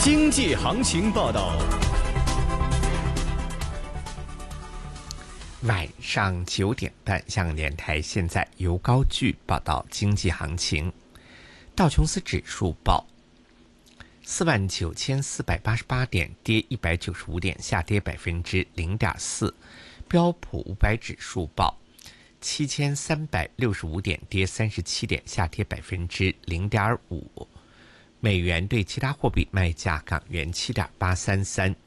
经济行情报道。 晚上9点半，香港电台现在由高炬报道经济行情。道琼斯指数报49488点，跌195点，下跌0.4%。标普500指数报7365点，跌37点，下跌0.5%。美元对其他货币卖价：港元7.833，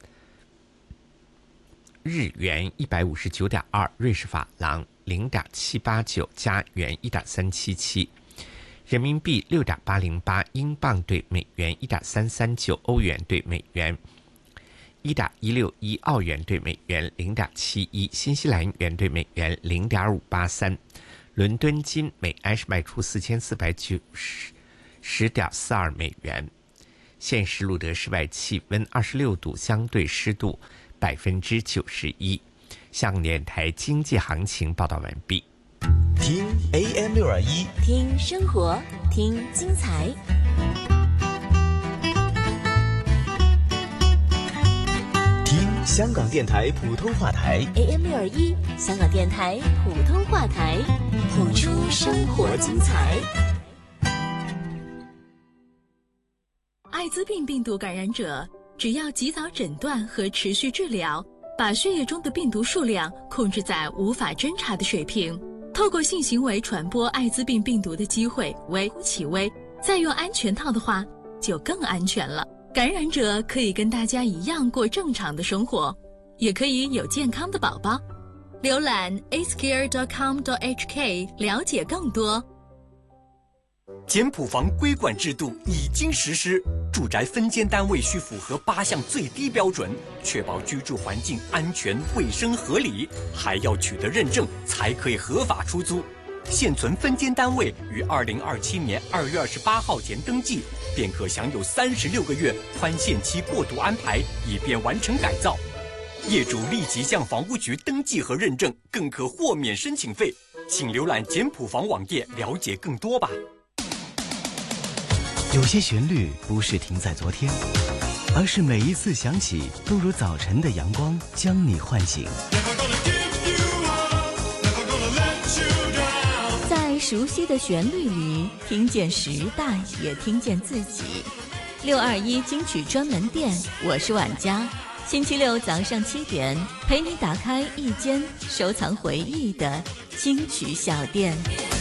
日元159.2，瑞士法郎0.789，加元1.377，人民币6.808，英镑对美元1.339，欧元对美元1.161，澳元对美元0.71，新西兰元对美元0.583。伦敦金每安士卖出4490.42美元。现时录得室外气温26度，相对湿度91%。香港电台经济行情报道完毕。 听 AM621， 听生活，听精彩。 听香港电台普通话台 AM621，香港电台普通话台，谱出生活精彩。 艾滋病病毒感染者只要及早诊断和持续治疗，把血液中的病毒数量控制在无法侦查的水平，透过性行为传播艾滋病病毒的机会微乎其微。再用安全套的话，就更安全了。感染者可以跟大家一样过正常的生活，也可以有健康的宝宝。浏览 acare.com.hk 了解更多。 简谱房规管制度已经实施，住宅分间单位需符合8项最低标准，确保居住环境安全、卫生、合理，还要取得认证才可以合法出租。现存分间单位于2027年2月28号前登记，便可享有36个月宽限期过渡安排，以便完成改造。业主立即向房屋局登记和认证，更可豁免申请费。请浏览简谱房网页了解更多吧。 有些旋律不是停在昨天，而是每一次响起都如早晨的阳光将你唤醒。 在熟悉的旋律里，听见时代，也听见自己。621金曲专门店，我是婉佳。星期六早上7点，陪你打开一间收藏回忆的金曲小店，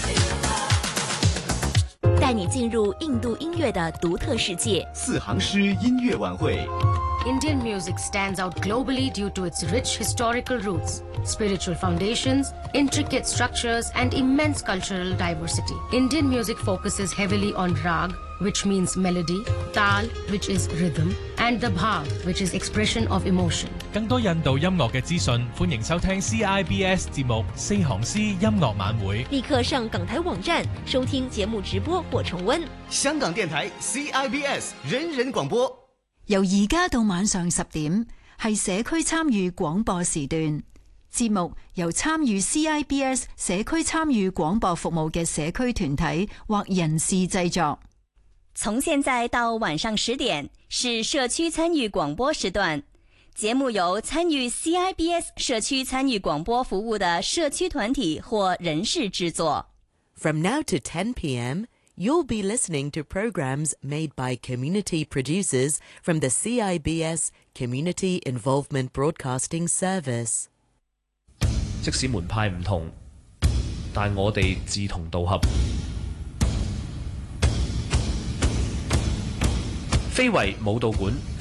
带你进入印度音乐的独特世界。 四行诗音乐晚会。 Indian music stands out globally due to its rich historical roots, spiritual foundations, intricate structures, and immense cultural diversity. Indian music focuses heavily on rag, which means melody, tal, which is rhythm, and the bhav, which is expression of emotion. 更多印度音樂嘅資訊，歡迎收聽 CIBS 節目《四行詩音樂晚會》。 立刻上港台網站收聽節目直播或重溫。 香港電台 CIBS 人人廣播。 由而家到晚上10點，係社區參與廣播時段。節目由參與 CIBS 社區參與廣播服務嘅社區團體或人士製作。 從現在到晚上10點，是社區參與廣播時段。節目由參與 CIBS 社區參與廣播服務的社區團體或人士製作。 From now to 10 p.m., you'll be listening to programs made by community producers from the CIBS Community Involvement Broadcasting Service. 即使門派唔同，但我哋志同道合。非遺舞蹈館